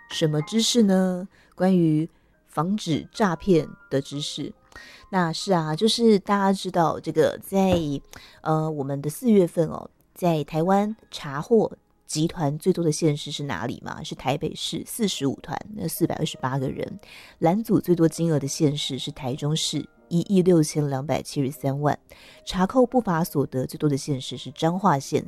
什么知识呢？关于防止诈骗的知识。那是啊，就是大家知道这个在我们的4月份哦，在台湾查获集团最多的县市是哪里吗？是台北市45团，那428个人。拦阻最多金额的县市是台中市1亿6273万。查扣不法所得最多的县市是彰化县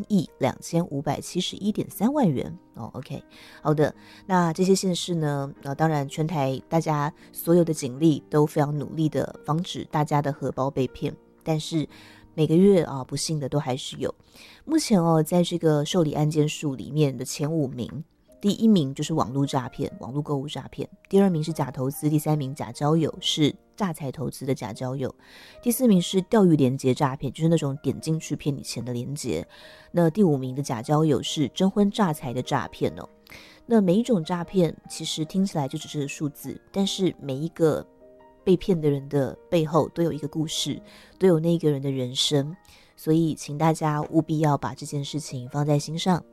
3亿2571.3万元。OK， 好的，那这些县市呢，当然全台大家所有的警力都非常努力的防止大家的荷包被骗，但是每个月不幸的都还是有。目前在这个受理案件数里面的前5名，第1名就是网络诈骗，网络购物诈骗；第2名是假投资；第3名假交友，是诈财投资的假交友；第4名是钓鱼连结诈骗，就是那种点进去骗你钱的连结；那第5名的假交友是征婚诈财的诈骗哦。那每一种诈骗其实听起来就只是个数字，但是每一个被骗的人的背后都有一个故事，都有那个人的人生，所以请大家务必要把这件事情放在心上。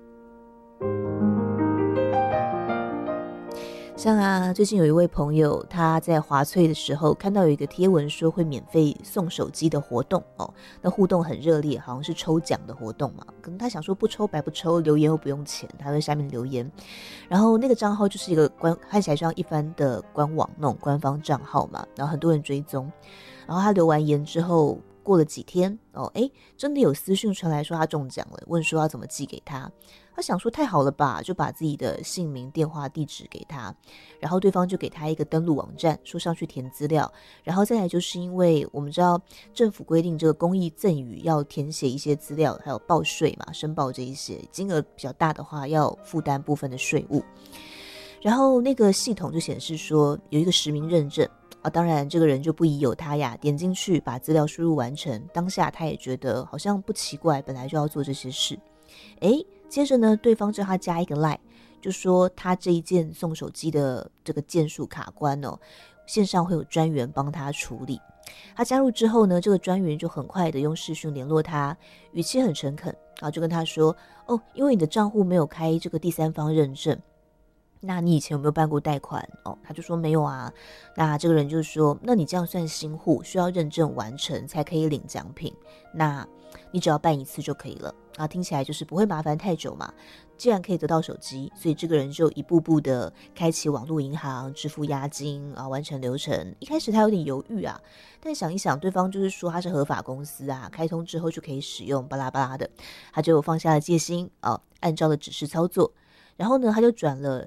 像最近有一位朋友，他在华翠的时候看到有一个贴文说会免费送手机的活动那互动很热烈，好像是抽奖的活动嘛，可能他想说不抽白不抽，留言又不用钱，他在下面留言，然后那个账号就是一个看起来像一般的官网那种官方账号嘛，然后很多人追踪，然后他留完言之后过了几天真的有私讯传来说他中奖了，问说要怎么寄给他。他想说太好了吧，就把自己的姓名、电话、地址给他，然后对方就给他一个登录网站，说上去填资料，然后再来就是因为我们知道政府规定这个公益赠与要填写一些资料，还有报税嘛，申报这一些，金额比较大的话要负担部分的税务。然后那个系统就显示说有一个实名认证当然这个人就不疑有他呀，点进去把资料输入完成，当下他也觉得好像不奇怪，本来就要做这些事。接着呢，对方叫他加一个 LINE， 就说他这一件送手机的这个件数卡关线上会有专员帮他处理。他加入之后呢，这个专员就很快的用视讯联络他，语气很诚恳就跟他说因为你的账户没有开这个第三方认证，那你以前有没有办过贷款他就说没有啊。那这个人就说，那你这样算新户，需要认证完成才可以领奖品，那你只要办一次就可以了听起来就是不会麻烦太久嘛。既然可以得到手机，所以这个人就一步步的开启网络银行，支付押金完成流程。一开始他有点犹豫但想一想对方就是说他是合法公司开通之后就可以使用巴拉巴拉的，他就放下了戒心按照了指示操作。然后呢，他就转了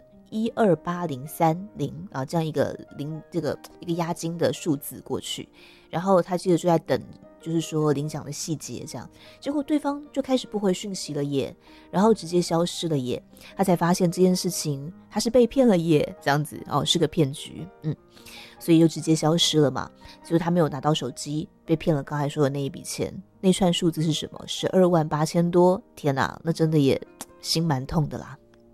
12830这样一个一个押金的数字过去，然后他接着就在等，就是说领奖的细节这样。结果对方就开始不回讯息了耶，然后直接消失了耶。他才发现这件事情他是被骗了耶，这样子是个骗局所以就直接消失了嘛。就是他没有拿到手机，被骗了刚才说的那一笔钱。那串数字是什么？128000多，天哪，那真的也心蛮痛的啦。